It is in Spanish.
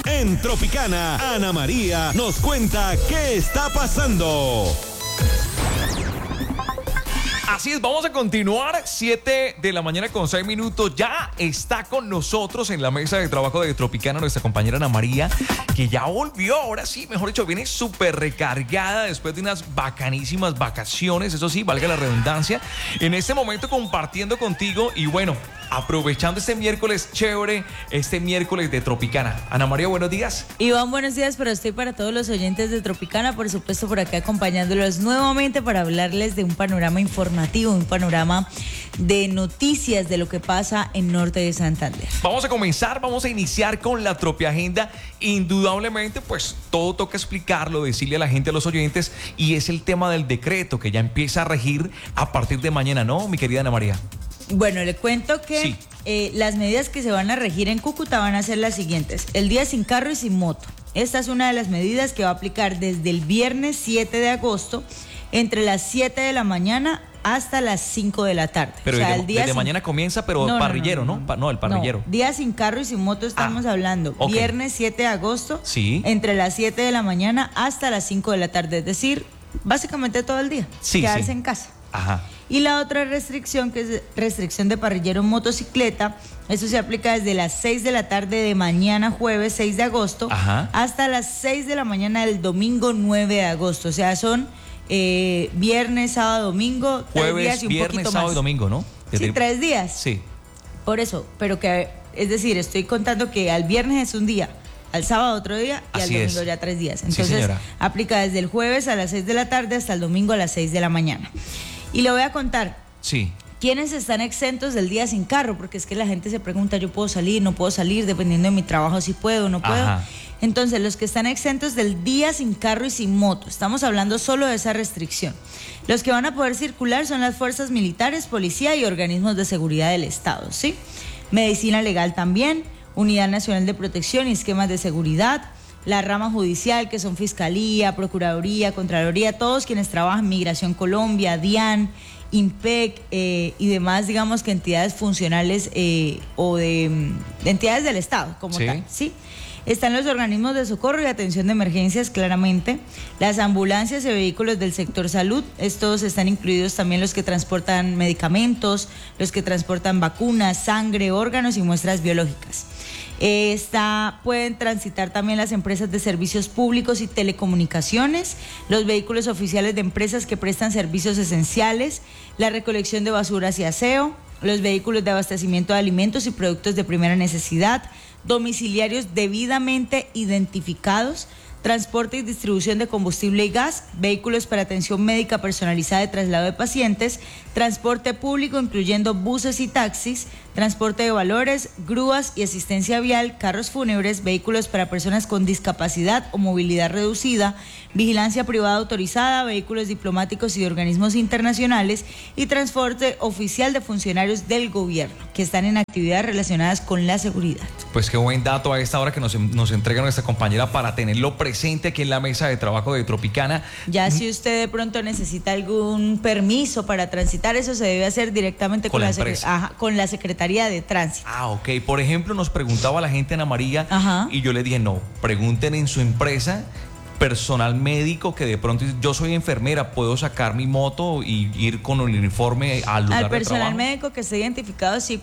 En Tropicana, Ana María nos cuenta qué está pasando. Así es, vamos a continuar. 7 de la mañana con 6 minutos. Ya está con nosotros en la mesa de trabajo de Tropicana nuestra compañera Ana María, que ya volvió. Ahora sí, mejor dicho, viene súper recargada después de unas bacanísimas vacaciones. Eso sí, valga la redundancia. En este momento compartiendo contigo y bueno, aprovechando este miércoles chévere, este miércoles de Tropicana. Ana María, buenos días. Iván, buenos días para usted y para todos los oyentes de Tropicana. Por supuesto, por acá acompañándolos nuevamente para hablarles de un panorama informativo, un panorama de noticias de lo que pasa en Norte de Santander. Vamos a iniciar con la Tropiagenda. Indudablemente, pues todo toca explicarlo, decirle a la gente, a los oyentes, y es el tema del decreto que ya empieza a regir a partir de mañana, ¿no, mi querida Ana María? Bueno, le cuento que sí. Las medidas que se van a regir en Cúcuta van a ser las siguientes. El día sin carro y sin moto. Esta es una de las medidas que va a aplicar desde el viernes 7 de agosto, entre las 7 de la mañana hasta las 5 de la tarde. Pero o sea, desde, el día desde sin... mañana comienza, pero parrillero, ¿no? No, el parrillero. No, día sin carro y sin moto estamos hablando. Okay. Viernes 7 de agosto, sí, entre las 7 de la mañana hasta las 5 de la tarde. Es decir, básicamente todo el día. Sí, quedarse en casa. Ajá. Y la otra restricción, que es restricción de parrillero en motocicleta, eso se aplica desde las 6 de la tarde de mañana jueves 6 de agosto hasta las 6 de la mañana del domingo 9 de agosto. O sea, son viernes, sábado, domingo, jueves, 3 días y un viernes, poquito sábado más. Y domingo, ¿no? Sí, 3 días. Sí. Por eso, pero que, es decir, estoy contando que al viernes es un día, al sábado otro día y así al domingo es. Ya 3 días. Entonces, sí, aplica desde el jueves a las 6 de la tarde hasta el domingo a las 6 de la mañana. Y le voy a contar. Sí. ¿Quiénes están exentos del día sin carro? Porque es que la gente se pregunta, ¿yo puedo salir, no puedo salir? Dependiendo de mi trabajo, si puedo o no puedo. Ajá. Entonces, los que están exentos del día sin carro y sin moto, estamos hablando solo de esa restricción. Los que van a poder circular son las fuerzas militares, policía y organismos de seguridad del Estado, ¿sí? Medicina legal también, Unidad Nacional de Protección y esquemas de seguridad, la rama judicial, que son Fiscalía, Procuraduría, Contraloría, todos quienes trabajan en Migración Colombia, DIAN, IMPEC y demás, digamos que entidades funcionales o de entidades del Estado como tal, ¿sí? Están los organismos de socorro y atención de emergencias, claramente, las ambulancias y vehículos del sector salud. Estos están incluidos también los que transportan medicamentos, los que transportan vacunas, sangre, órganos y muestras biológicas. Pueden transitar también las empresas de servicios públicos y telecomunicaciones, los vehículos oficiales de empresas que prestan servicios esenciales, la recolección de basuras y aseo, los vehículos de abastecimiento de alimentos y productos de primera necesidad, domiciliarios debidamente identificados, transporte y distribución de combustible y gas, vehículos para atención médica personalizada de traslado de pacientes, transporte público incluyendo buses y taxis, transporte de valores, grúas y asistencia vial, carros fúnebres, vehículos para personas con discapacidad o movilidad reducida, vigilancia privada autorizada, vehículos diplomáticos y de organismos internacionales y transporte oficial de funcionarios del gobierno que están en actividades relacionadas con la seguridad. Pues qué buen dato a esta hora que nos entrega nuestra compañera para tenerlo presente aquí en la mesa de trabajo de Tropicana. Ya si usted de pronto necesita algún permiso para transitar, eso se debe hacer directamente con la Secretaría de Tránsito. Ok. Por ejemplo, nos preguntaba la gente, Ana María, y yo le dije, no, pregunten en su empresa personal médico que de pronto yo soy enfermera, puedo sacar mi moto y ir con el uniforme al lugar de trabajo. Al personal médico que esté identificado, sí